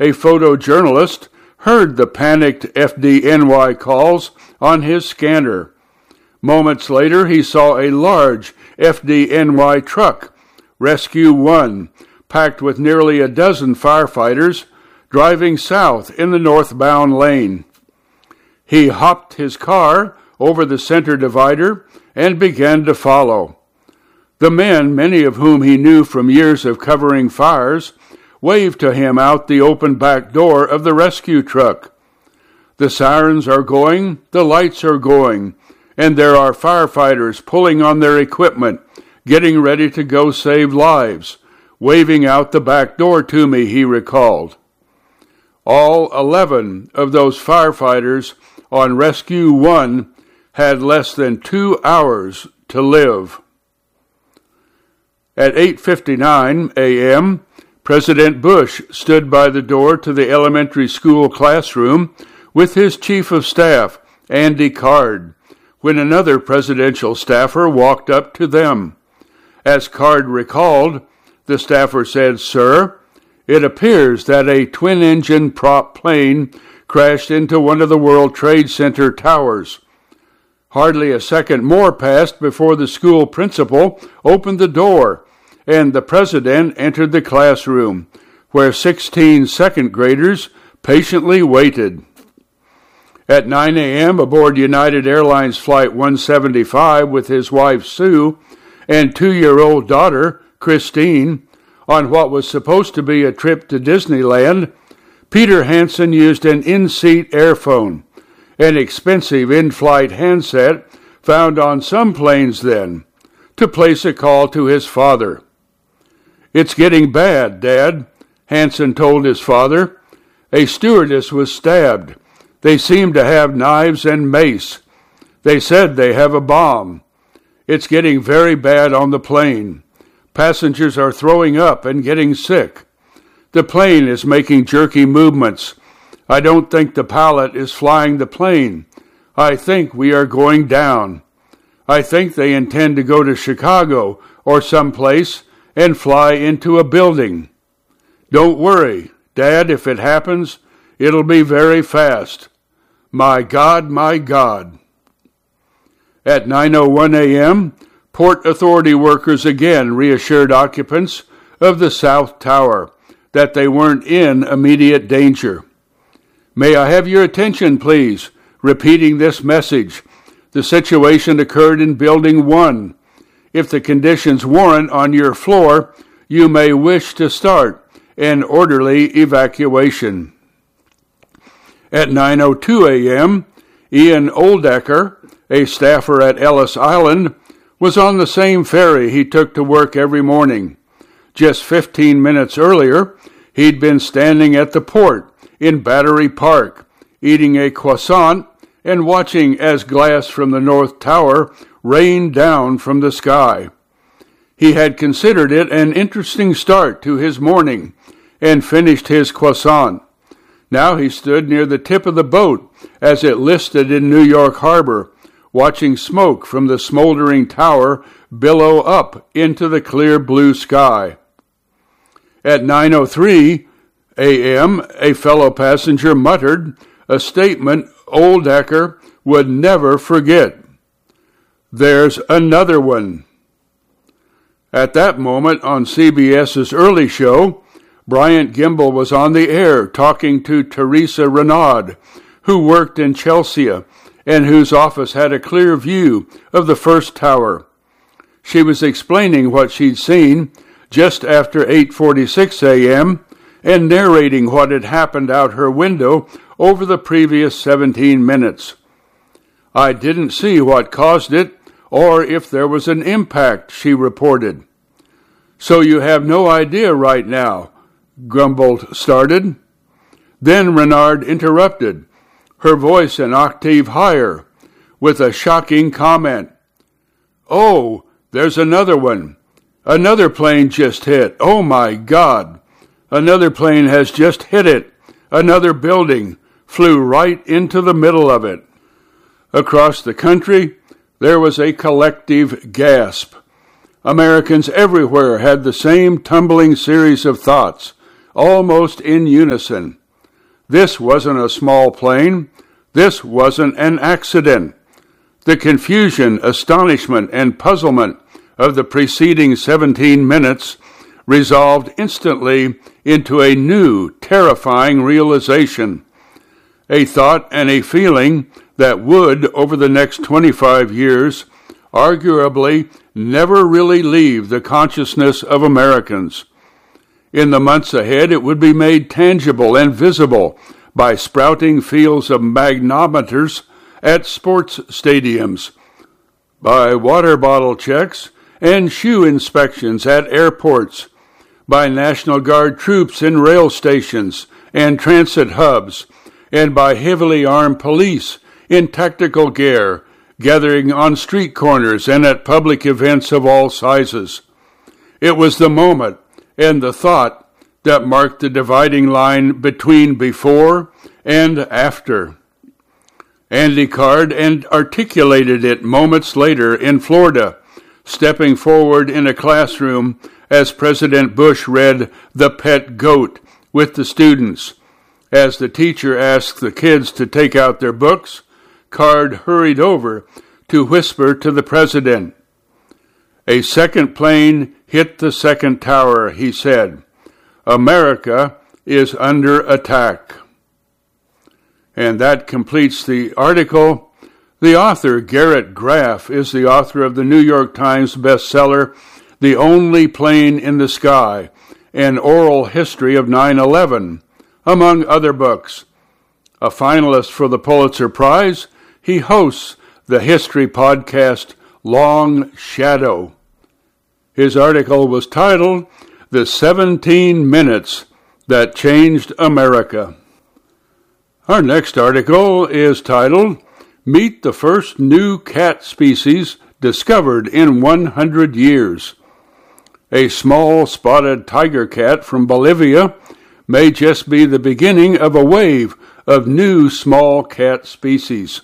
a photojournalist, heard the panicked FDNY calls on his scanner. Moments later, he saw a large FDNY truck, Rescue 1, packed with nearly a dozen firefighters, driving south in the northbound lane. He hopped his car over the center divider and began to follow. The men, many of whom he knew from years of covering fires, waved to him out the open back door of the rescue truck. The sirens are going, the lights are going, and there are firefighters pulling on their equipment, getting ready to go save lives, waving out the back door to me, he recalled. All 11 of those firefighters on Rescue 1 had less than 2 hours to live. At 8:59 a.m., President Bush stood by the door to the elementary school classroom with his chief of staff, Andy Card, when another presidential staffer walked up to them. As Card recalled, the staffer said, "Sir, it appears that a twin-engine prop plane crashed into one of the World Trade Center towers." Hardly a second more passed before the school principal opened the door, and the president entered the classroom, where 16 second graders patiently waited. At 9 a.m., aboard United Airlines Flight 175 with his wife Sue and 2-year-old daughter Christine, on what was supposed to be a trip to Disneyland, Peter Hansen used an in-seat airphone, an expensive in-flight handset found on some planes then, to place a call to his father. "It's getting bad, Dad," Hansen told his father. "A stewardess was stabbed. They seem to have knives and mace. They said they have a bomb. It's getting very bad on the plane. Passengers are throwing up and getting sick. The plane is making jerky movements. I don't think the pilot is flying the plane. I think we are going down. I think they intend to go to Chicago or someplace and fly into a building. Don't worry, Dad, if it happens, it'll be very fast. My God, my God." At 9:01 a.m., Port Authority workers again reassured occupants of the South Tower that they weren't in immediate danger. "May I have your attention, please? Repeating this message. The situation occurred in Building 1. If the conditions warrant on your floor, you may wish to start an orderly evacuation." At 9:02 a.m., Ian Oldecker, a staffer at Ellis Island, was on the same ferry he took to work every morning. Just 15 minutes earlier, he'd been standing at the port in Battery Park, eating a croissant and watching as glass from the North Tower rained down from the sky. He had considered it an interesting start to his morning and finished his croissant. Now he stood near the tip of the boat as it listed in New York Harbor, watching smoke from the smoldering tower billow up into the clear blue sky. At 9:03 a.m., a fellow passenger muttered a statement Oldecker would never forget. "There's another one." At that moment on CBS's early show, Bryant Gumbel was on the air talking to Teresa Renaud, who worked in Chelsea and whose office had a clear view of the first tower. She was explaining what she'd seen just after 8:46 a.m. and narrating what had happened out her window over the previous 17 minutes. "I didn't see what caused it or if there was an impact," she reported. "So you have no idea right now," Gumbel started. Then Renard interrupted, her voice an octave higher, with a shocking comment. "Oh, there's another one. Another plane just hit. Oh my God. Another plane has just hit it. Another building flew right into the middle of it." Across the country, there was a collective gasp. Americans everywhere had the same tumbling series of thoughts. almost in unison. This wasn't a small plane. This wasn't an accident. The confusion, astonishment, and puzzlement of the preceding 17 minutes resolved instantly into a new, terrifying realization, a thought and a feeling that would, over the next 25 years, arguably never really leave the consciousness of Americans. In the months ahead, it would be made tangible and visible by sprouting fields of magnetometers at sports stadiums, by water bottle checks and shoe inspections at airports, by National Guard troops in rail stations and transit hubs, and by heavily armed police in tactical gear gathering on street corners and at public events of all sizes. It was the moment and the thought that marked the dividing line between before and after. Andy Card articulated it moments later in Florida, stepping forward in a classroom as President Bush read The Pet Goat with the students. As the teacher asked the kids to take out their books, Card hurried over to whisper to the president. "A second plane hit the second tower," he said. "America is under attack." And that completes the article. The author, Garrett Graff, is the author of the New York Times bestseller, The Only Plane in the Sky, An Oral History of 9/11, among other books. A finalist for the Pulitzer Prize, he hosts the history podcast Long Shadow. His article was titled, The 17 Minutes That Changed America. Our next article is titled, Meet the First New Cat Species Discovered in 100 Years. A small spotted tiger cat from Bolivia may just be the beginning of a wave of new small cat species.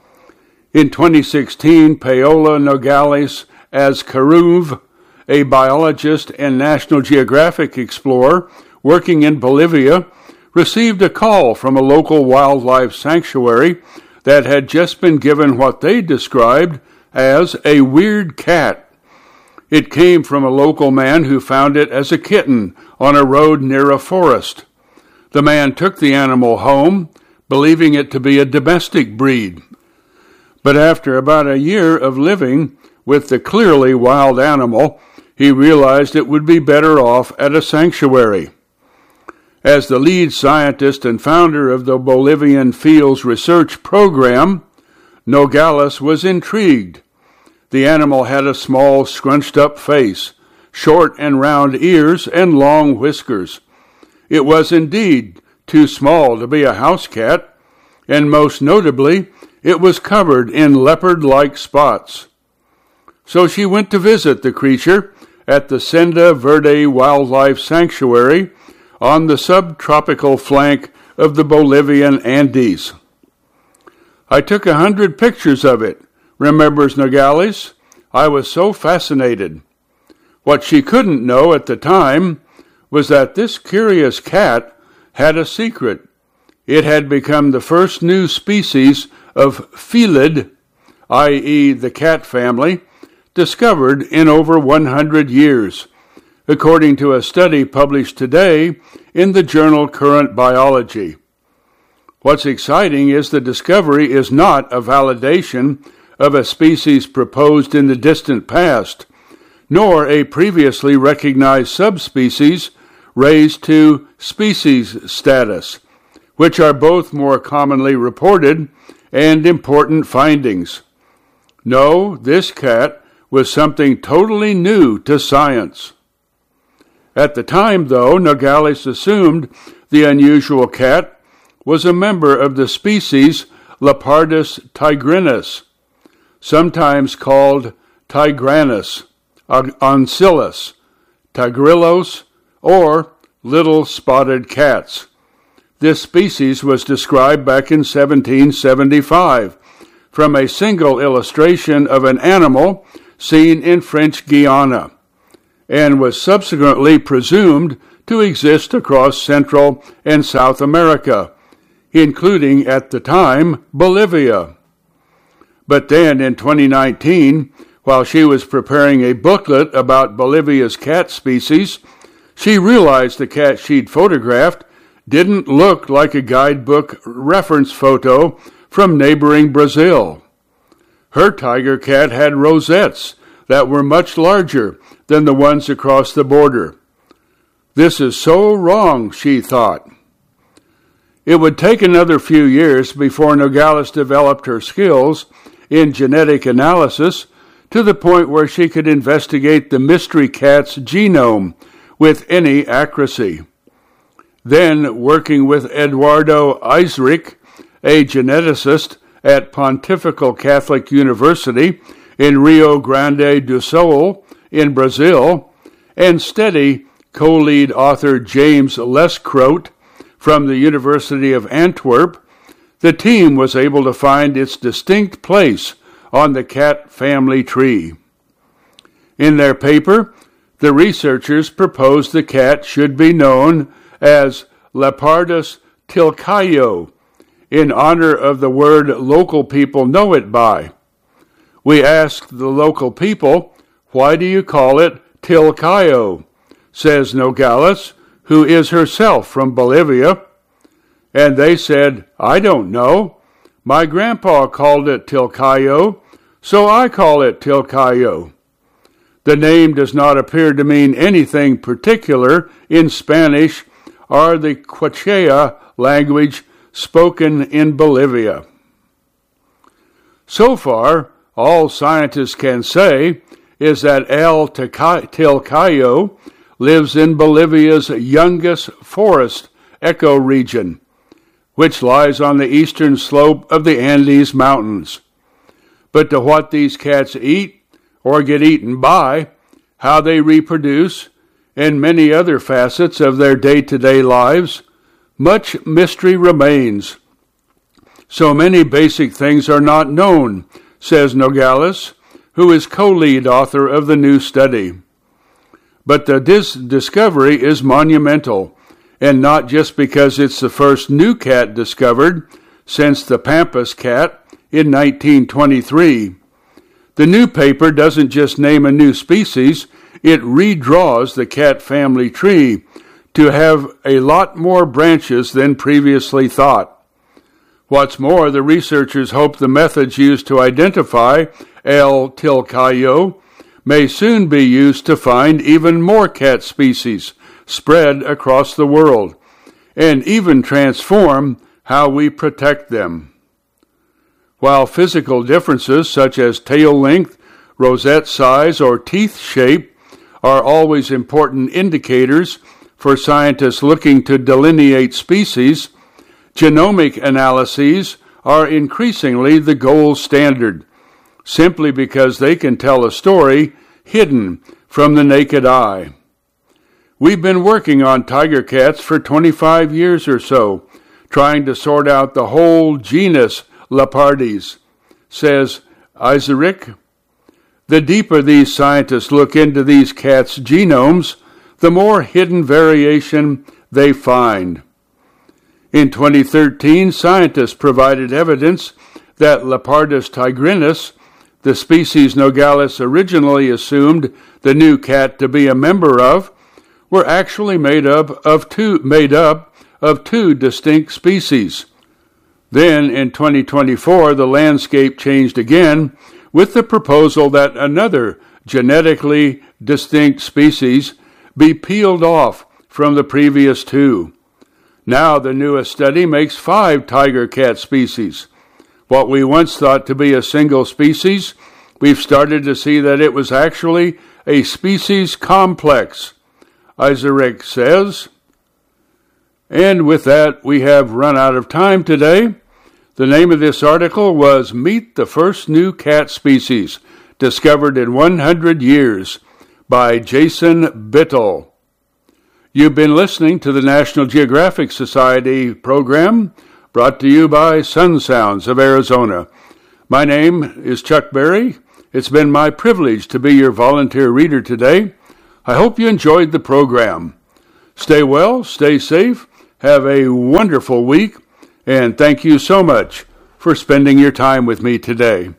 In 2016, Paola Nogales Azcaruv, a biologist and National Geographic explorer working in Bolivia, received a call from a local wildlife sanctuary that had just been given what they described as a weird cat. It came from a local man who found it as a kitten on a road near a forest. The man took the animal home, believing it to be a domestic breed. But after about a year of living with the clearly wild animal, he realized it would be better off at a sanctuary. As the lead scientist and founder of the Bolivian Fields Research Program, Nogales was intrigued. The animal had a small, scrunched-up face, short and round ears, and long whiskers. It was indeed too small to be a house cat, and most notably, it was covered in leopard-like spots. So she went to visit the creature at the Senda Verde Wildlife Sanctuary on the subtropical flank of the Bolivian Andes. "I took 100 pictures of it," remembers Nogales. "I was so fascinated." What she couldn't know at the time was that this curious cat had a secret. It had become the first new species of felid, i.e. the cat family, discovered in over 100 years, according to a study published today in the journal Current Biology. What's exciting is the discovery is not a validation of a species proposed in the distant past, nor a previously recognized subspecies raised to species status, which are both more commonly reported and important findings. No, this cat was something totally new to science. At the time, though, Nogales assumed the unusual cat was a member of the species Leopardus tigrinus, sometimes called Tigranus, Oncillus, Tigrillos, or little spotted cats. This species was described back in 1775 from a single illustration of an animal seen in French Guiana, and was subsequently presumed to exist across Central and South America, including, at the time, Bolivia. But then, in 2019, while she was preparing a booklet about Bolivia's cat species, she realized the cat she'd photographed didn't look like a guidebook reference photo from neighboring Brazil. Her tiger cat had rosettes that were much larger than the ones across the border. This is so wrong, she thought. It would take another few years before Nogales developed her skills in genetic analysis to the point where she could investigate the mystery cat's genome with any accuracy. Then, working with Eduardo Eisrich, a geneticist at Pontifical Catholic University in Rio Grande do Sul in Brazil, and steady co-lead author James Lescrote from the University of Antwerp, the team was able to find its distinct place on the cat family tree. In their paper, the researchers proposed the cat should be known as Leopardus tilcaio, in honor of the word local people know it by. We asked the local people, "Why do you call it tilcaio?" says Nogales, who is herself from Bolivia. And they said, "I don't know. My grandpa called it tilcaio, so I call it tilcaio." The name does not appear to mean anything particular in Spanish or the Quechua language spoken in Bolivia. So far, all scientists can say is that El Tilcayo lives in Bolivia's youngest forest ecoregion, which lies on the eastern slope of the Andes Mountains. But to what these cats eat or get eaten by, how they reproduce, and many other facets of their day-to-day lives, much mystery remains. So many basic things are not known, says Nogales, who is co-lead author of the new study. But the discovery is monumental, and not just because it's the first new cat discovered since the Pampas cat in 1923. The new paper doesn't just name a new species, it redraws the cat family tree to have a lot more branches than previously thought. What's more, the researchers hope the methods used to identify El Tilcayo may soon be used to find even more cat species spread across the world, and even transform how we protect them. While physical differences such as tail length, rosette size, or teeth shape are always important indicators for scientists looking to delineate species, genomic analyses are increasingly the gold standard, simply because they can tell a story hidden from the naked eye. We've been working on tiger cats for 25 years or so, trying to sort out the whole genus Leopardis, says Eisrich. The deeper these scientists look into these cats' genomes, the more hidden variation they find. In 2013, scientists provided evidence that Leopardus tigrinus, the species Nogales originally assumed the new cat to be a member of, were actually made up of two distinct species. Then, in 2024, the landscape changed again with the proposal that another genetically distinct species be peeled off from the previous two. Now the newest study makes 5 tiger cat species. What we once thought to be a single species, we've started to see that it was actually a species complex, Eisrich says. And with that, we have run out of time today. The name of this article was Meet the First New Cat Species, Discovered in 100 Years, by Jason Bittel. You've been listening to the National Geographic Society program, brought to you by Sun Sounds of Arizona. My name is Chuck Berry. It's been my privilege to be your volunteer reader today. I hope you enjoyed the program. Stay well, stay safe, have a wonderful week, and thank you so much for spending your time with me today.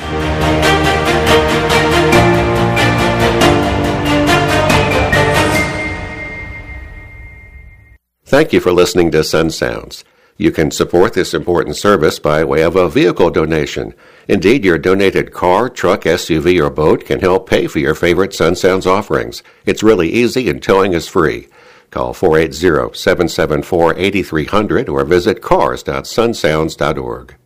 Thank you for listening to Sun Sounds. You can support this important service by way of a vehicle donation. Indeed, your donated car, truck, SUV, or boat can help pay for your favorite Sun Sounds offerings. It's really easy and towing is free. Call 480-774-8300 or visit cars.sunsounds.org.